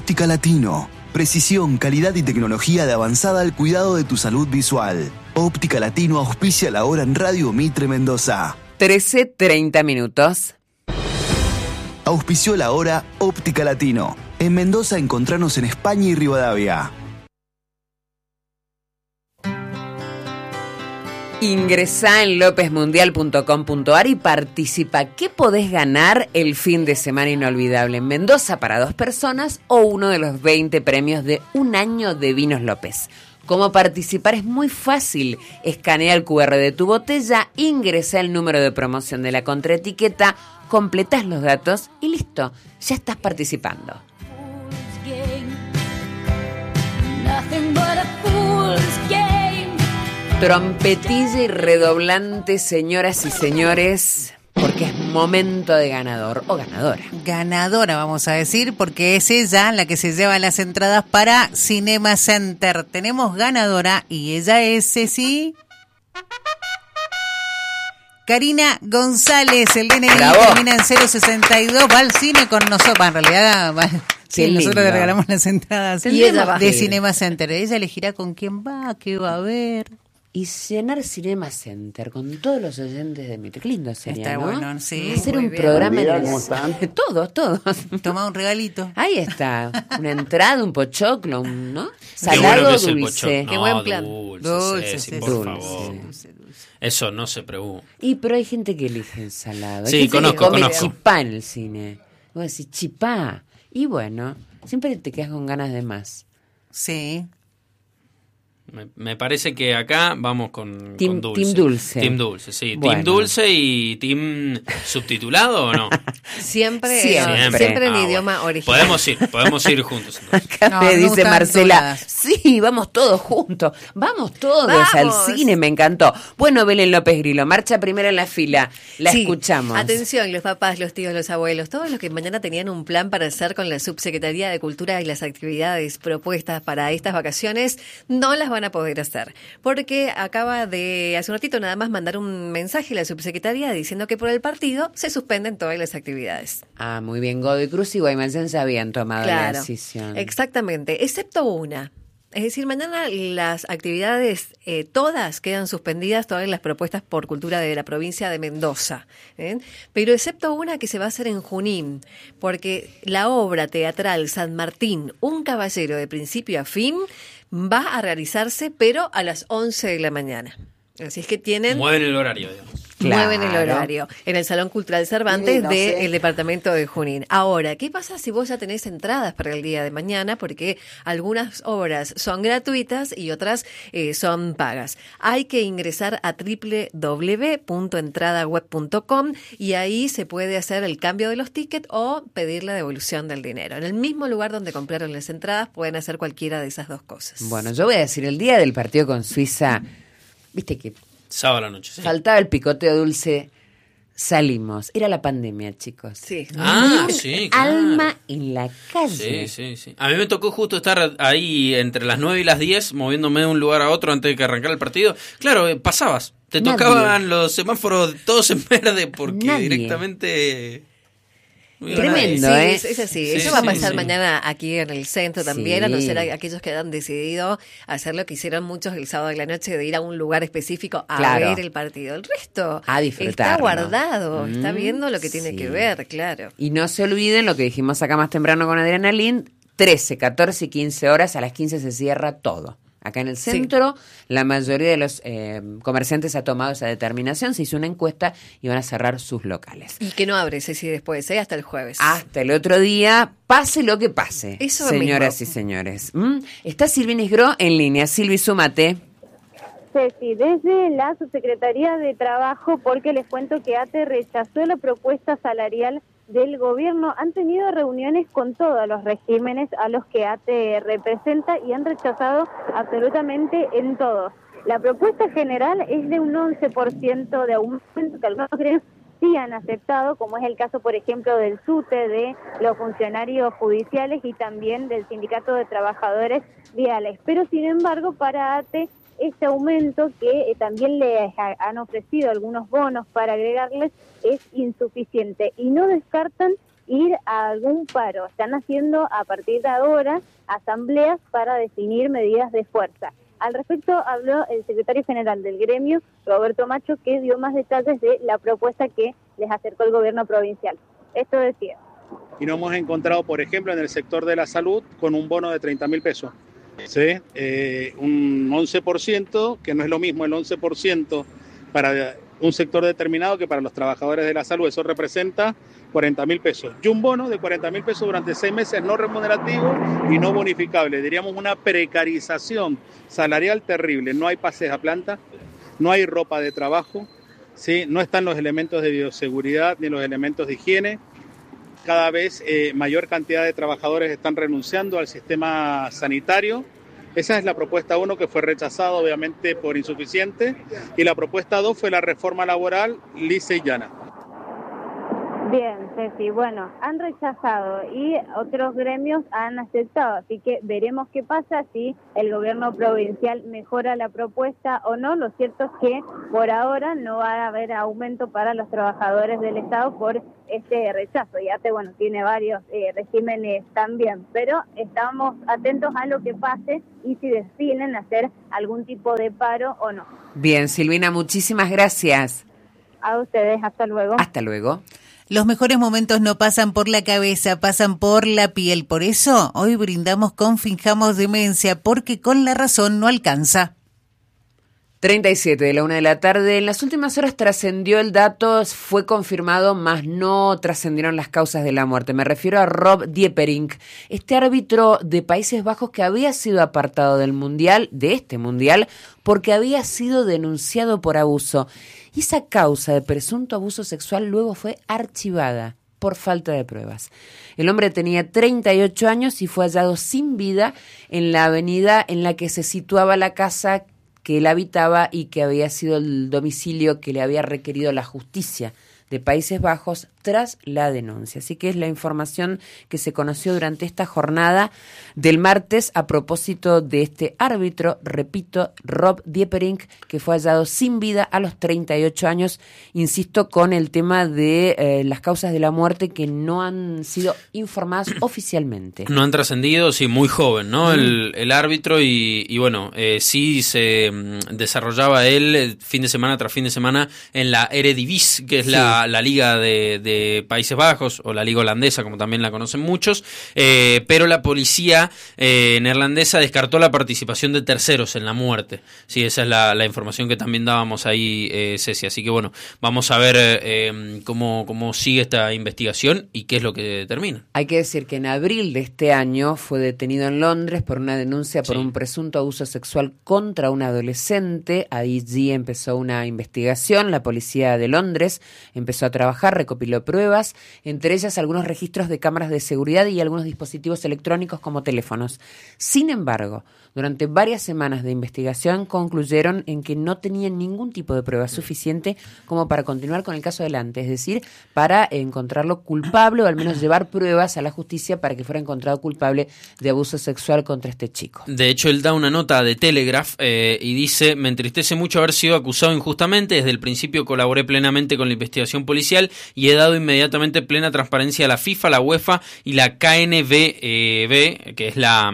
Óptica Latino. Precisión, calidad y tecnología de avanzada al cuidado de tu salud visual. Óptica Latino auspicia la hora en Radio Mitre Mendoza. 13:30 minutos. Auspició la hora Óptica Latino. En Mendoza encontranos en España y Rivadavia. Ingresá en lopezmundial.com.ar y participa. ¿Qué podés ganar el fin de semana inolvidable en Mendoza para 2 personas o uno de los 20 premios de un año de Vinos López? ¿Cómo participar? Es muy fácil. Escanea el QR de tu botella, ingresa el número de promoción de la contraetiqueta, completás los datos y listo, ya estás participando. Trompetilla y redoblante, señoras y señores, porque es momento de ganador o ganadora. Ganadora, vamos a decir, porque es ella la que se lleva las entradas para Cinema Center. Tenemos ganadora y ella es Ceci. Karina González, el DNI termina en 062, va al cine con nosotros. En realidad, sí, nosotros le regalamos las entradas de Cinema Center. Ella elegirá con quién va, qué va a ver. Y llenar Cinema Center con todos los oyentes de Mitre. Qué lindo sería, está ¿no? bueno, sí. Hacer un programa en el... Todos. Toma un regalito. Ahí está. Una entrada, un pochoclo, ¿no? Salado o dulce. No, qué buen plan. Dulce, sí, por favor. Eso no se pregunta. Y pero hay gente que elige el salado. Sí, hay gente conozco. que come chipá en el cine. Vos decís chipá. Y bueno, siempre te quedas con ganas de más. Sí. Me parece que acá vamos con dulce. Team dulce. Team dulce, sí. Bueno. Team dulce y team subtitulado, ¿o no? Siempre Siempre. en idioma original. Podemos ir juntos. Acá me dice Marcela, sí, vamos todos juntos, vamos todos al cine, me encantó. Bueno, Belén López Grillo, marcha primero en la fila, la escuchamos. Atención, los papás, los tíos, los abuelos, todos los que mañana tenían un plan para hacer con la Subsecretaría de Cultura y las actividades propuestas para estas vacaciones, no las van a poder hacer, porque acaba de, hace un ratito nada más, mandar un mensaje a la Subsecretaría diciendo que por el partido se suspenden todas las actividades. Ah, muy bien, Godoy Cruz y Guaymallén se habían tomado la decisión. Exactamente, excepto una. Es decir, mañana las actividades todas quedan suspendidas, todas las propuestas por cultura de la provincia de Mendoza, pero excepto una que se va a hacer en Junín, porque la obra teatral San Martín, un caballero de principio a fin, va a realizarse, pero a las 11 de la mañana. Así es que mueven el horario, digamos. Mueven el horario en el Salón Cultural Cervantes del departamento de Junín. Ahora, ¿qué pasa si vos ya tenés entradas para el día de mañana? Porque algunas obras son gratuitas y otras son pagas. Hay que ingresar a www.entradaweb.com y ahí se puede hacer el cambio de los tickets o pedir la devolución del dinero. En el mismo lugar donde compraron las entradas pueden hacer cualquiera de esas dos cosas. Bueno, yo voy a decir, el día del partido con Suiza, viste que sábado a la noche, sí. Faltaba el picoteo dulce. Salimos. Era la pandemia, chicos. Sí. Sí, claro. Alma en la calle. Sí. A mí me tocó justo estar ahí entre las 9 y las 10, moviéndome de un lugar a otro antes de que arrancara el partido. Claro, pasabas. Te tocaban los semáforos todos en verde porque directamente... Tremendo, Es así. Eso va a pasar mañana aquí en el centro también, a no ser aquellos que han decidido hacer lo que hicieron muchos el sábado de la noche, de ir a un lugar específico a ver el partido. El resto está guardado, está viendo lo que tiene que ver, claro. Y no se olviden lo que dijimos acá más temprano con Adriana Lind, 13, 14 y 15 horas, a las 15 se cierra todo. Acá en el centro, la mayoría de los comerciantes ha tomado esa determinación, se hizo una encuesta y van a cerrar sus locales. Y que no abre, Ceci, después, hasta el jueves. Hasta el otro día, pase lo que pase, eso señoras y señores. Está Silvina Isgro en línea. Silvi, súmate. Ceci, desde la Subsecretaría de Trabajo, porque les cuento que ATE rechazó la propuesta salarial del gobierno. Han tenido reuniones con todos los regímenes a los que ATE representa y han rechazado absolutamente en todos. La propuesta general es de un 11% de aumento que algunos gremios sí han aceptado, como es el caso, por ejemplo, del SUTE, de los funcionarios judiciales y también del Sindicato de Trabajadores Viales. Pero, sin embargo, para ATE, este aumento que también le han ofrecido algunos bonos para agregarles es insuficiente y no descartan ir a algún paro. Están haciendo a partir de ahora asambleas para definir medidas de fuerza. Al respecto habló el secretario general del gremio, Roberto Macho, que dio más detalles de la propuesta que les acercó el gobierno provincial. Esto decía. Y nos hemos encontrado, por ejemplo, en el sector de la salud con un bono de 30.000 pesos. ¿Sí? Un 11%, que no es lo mismo el 11% para un sector determinado que para los trabajadores de la salud. Eso representa 40.000 pesos. Y un bono de 40.000 pesos durante 6 meses no remunerativo y no bonificable. Diríamos una precarización salarial terrible. No hay pases a planta, no hay ropa de trabajo, ¿sí? No están los elementos de bioseguridad ni los elementos de higiene. Cada vez mayor cantidad de trabajadores están renunciando al sistema sanitario. Esa es la propuesta 1, que fue rechazada obviamente por insuficiente, y la propuesta 2 fue la reforma laboral lisa y llana. Bien, Ceci, bueno, han rechazado y otros gremios han aceptado, así que veremos qué pasa, si el gobierno provincial mejora la propuesta o no. Lo cierto es que por ahora no va a haber aumento para los trabajadores del Estado por este rechazo. Y ATE, bueno, tiene varios regímenes también, pero estamos atentos a lo que pase y si deciden hacer algún tipo de paro o no. Bien, Silvina, muchísimas gracias. A ustedes, hasta luego. Hasta luego. Los mejores momentos no pasan por la cabeza, pasan por la piel. Por eso, hoy brindamos con Finjamos Demencia, porque con la razón no alcanza. 37 de la 1 de la tarde. En las últimas horas trascendió el dato, fue confirmado, mas no trascendieron las causas de la muerte. Me refiero a Rob Dieperink, este árbitro de Países Bajos que había sido apartado del Mundial, de este Mundial, porque había sido denunciado por abuso. Y esa causa de presunto abuso sexual luego fue archivada por falta de pruebas. El hombre tenía 38 años y fue hallado sin vida en la avenida en la que se situaba la casa que él habitaba y que había sido el domicilio que le había requerido la justicia de Países Bajos tras la denuncia. Así que es la información que se conoció durante esta jornada del martes a propósito de este árbitro, repito, Rob Dieperink, que fue hallado sin vida a los 38 años, insisto, con el tema de las causas de la muerte que no han sido informadas oficialmente. No han trascendido, sí, muy joven, ¿no? El árbitro y bueno, sí se desarrollaba él fin de semana tras fin de semana en la Eredivisie, que es la liga de Países Bajos, o la liga holandesa, como también la conocen muchos, pero la policía neerlandesa descartó la participación de terceros en la muerte. Sí, esa es la información que también dábamos ahí, Ceci. Así que bueno, vamos a ver cómo sigue esta investigación y qué es lo que determina. Hay que decir que en abril de este año fue detenido en Londres por una denuncia por un presunto abuso sexual contra un adolescente. Allí empezó una investigación, la policía de Londres empezó a trabajar, recopiló pruebas, entre ellas algunos registros de cámaras de seguridad y algunos dispositivos electrónicos como teléfonos. Sin embargo, durante varias semanas de investigación concluyeron en que no tenían ningún tipo de prueba suficiente como para continuar con el caso adelante, es decir, para encontrarlo culpable o al menos llevar pruebas a la justicia para que fuera encontrado culpable de abuso sexual contra este chico. De hecho, él da una nota de Telegraph y dice: me entristece mucho haber sido acusado injustamente. Desde el principio colaboré plenamente con la investigación policial y he dado inmediatamente plena transparencia a la FIFA, la UEFA y la KNVB, que es la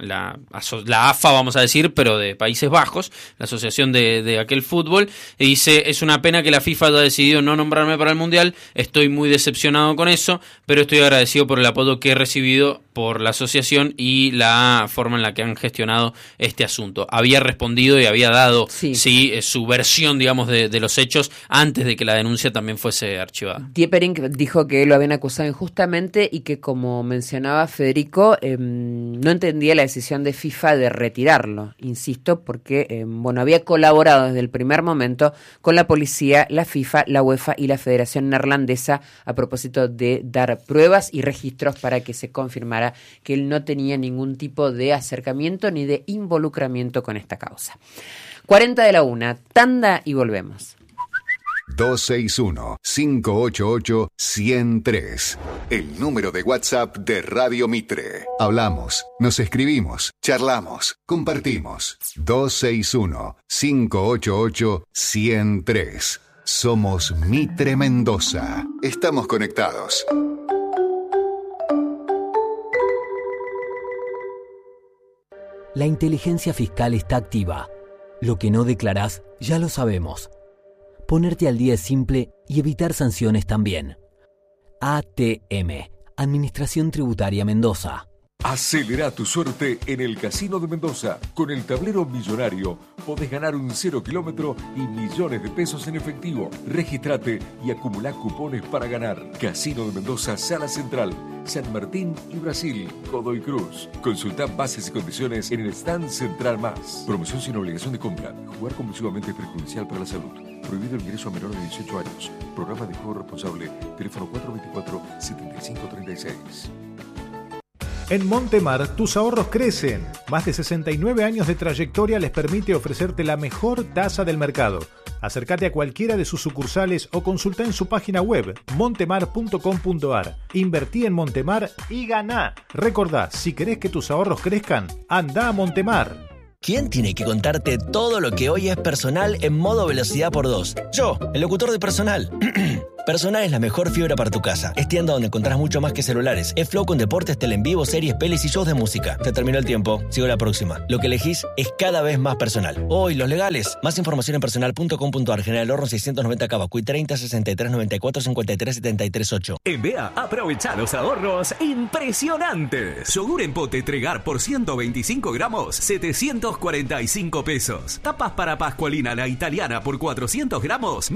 AFA, vamos a decir, pero de Países Bajos, la asociación de aquel fútbol. Y dice: es una pena que la FIFA haya decidido no nombrarme para el Mundial, estoy muy decepcionado con eso, pero estoy agradecido por el apoyo que he recibido por la asociación y la forma en la que han gestionado este asunto. Había respondido y había dado su versión, digamos, de los hechos antes de que la denuncia también fuese archivada. Dieperink dijo que lo habían acusado injustamente y que, como mencionaba Federico, no entendía la decisión de FIFA de retirarlo, insisto, porque había colaborado desde el primer momento con la policía, la FIFA, la UEFA y la Federación Neerlandesa a propósito de dar pruebas y registros para que se confirmara que él no tenía ningún tipo de acercamiento ni de involucramiento con esta causa. 40 de la 1, tanda y volvemos. 261-588-103. El número de WhatsApp de Radio Mitre. Hablamos, nos escribimos, charlamos, compartimos. 261-588-103. Somos Mitre Mendoza. Estamos conectados. La inteligencia fiscal está activa. Lo que no declarás, ya lo sabemos. Ponerte al día es simple y evitar sanciones también. ATM, Administración Tributaria Mendoza. Acelera tu suerte en el Casino de Mendoza. Con el tablero millonario podés ganar un 0 kilómetro y millones de pesos en efectivo. Regístrate y acumulá cupones para ganar. Casino de Mendoza, Sala Central, San Martín y Brasil, Godoy Cruz. Consultá bases y condiciones en el stand Central Más. Promoción sin obligación de compra. Jugar compulsivamente es perjudicial para la salud. Prohibido el ingreso a menores de 18 años. Programa de juego responsable. Teléfono 424-7536. En Montemar, tus ahorros crecen. Más de 69 años de trayectoria les permite ofrecerte la mejor tasa del mercado. Acércate a cualquiera de sus sucursales o consulta en su página web montemar.com.ar. Invertí en Montemar y ganá. Recordá, si querés que tus ahorros crezcan, anda a Montemar. ¿Quién tiene que contarte todo lo que hoy es Personal en modo velocidad por 2? Yo, el locutor de Personal. Personal es la mejor fibra para tu casa. Es tienda donde encontrás mucho más que celulares. Es Flow con deportes, tele en vivo, series, pelis y shows de música. Se terminó el tiempo. Sigo la próxima. Lo que elegís es cada vez más Personal. Hoy, los legales. Más información en personal.com.ar. General Horno 690 Cavacuy 30 63 94 53 73 8. En BEA, aprovecha los ahorros impresionantes. Yogur en pote Tregar por 125 gramos, 745 pesos. Tapas para Pascualina la italiana por 400 gramos,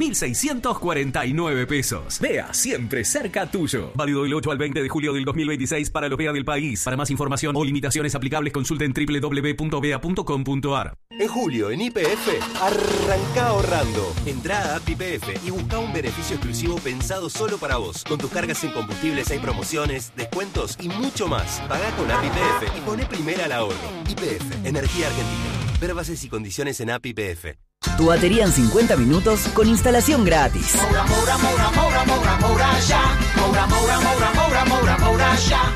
1.649 pesos. BEA, siempre cerca tuyo. Válido del 8 al 20 de julio del 2026 para los BEA del país. Para más información o limitaciones aplicables, consulten www.bea.com.ar. En julio, en YPF, arranca ahorrando. Entrá a App YPF y busca un beneficio exclusivo pensado solo para vos. Con tus cargas en combustibles hay promociones, descuentos y mucho más. Pagá con App YPF y poné primera al ahorro. YPF, Energía Argentina. Ver bases y condiciones en App YPF. Tu batería en 50 minutos con instalación gratis. Moura, Moura, Moura, Moura, Moura, Moura, ya. Moura, Moura, Moura, Moura, Moura, Moura, ya.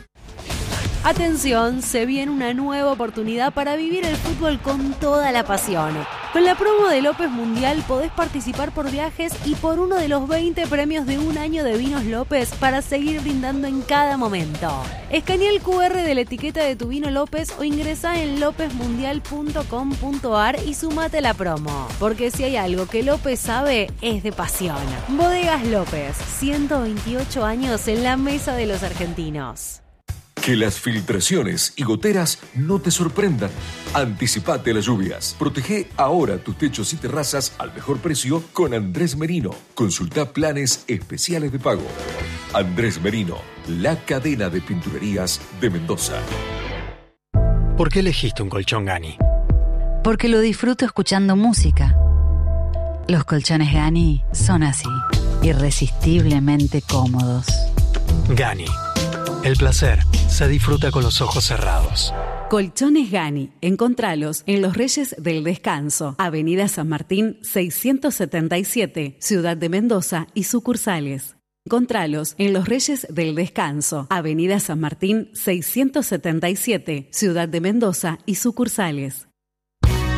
Atención, se viene una nueva oportunidad para vivir el fútbol con toda la pasión. Con la promo de López Mundial podés participar por viajes y por uno de los 20 premios de un año de Vinos López para seguir brindando en cada momento. Escanea el QR de la etiqueta de tu vino López o ingresa en lopezmundial.com.ar y sumate a la promo. Porque si hay algo que López sabe, es de pasión. Bodegas López, 128 años en la mesa de los argentinos. Que las filtraciones y goteras no te sorprendan. Anticipate a las lluvias. Protege ahora tus techos y terrazas al mejor precio con Andrés Merino. Consulta planes especiales de pago. Andrés Merino, la cadena de pinturerías de Mendoza. ¿Por qué elegiste un colchón Gani? Porque lo disfruto escuchando música. Los colchones Gani son así, irresistiblemente cómodos. Gani. El placer se disfruta con los ojos cerrados. Colchones Gani. Encontralos en Los Reyes del Descanso, Avenida San Martín 677, Ciudad de Mendoza y sucursales. Encontralos en Los Reyes del Descanso, Avenida San Martín 677, Ciudad de Mendoza y sucursales.